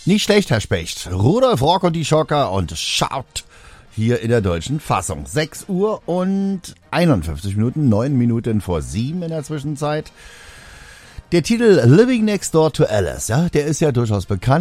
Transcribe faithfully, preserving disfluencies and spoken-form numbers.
Nicht schlecht, Herr Specht. Rudolf Rock und die Schocker und Shout hier in der deutschen Fassung. sechs Uhr und einundfünfzig Minuten, neun Minuten vor sieben in der Zwischenzeit. Der Titel Living Next Door to Alice, ja, der ist ja durchaus bekannt.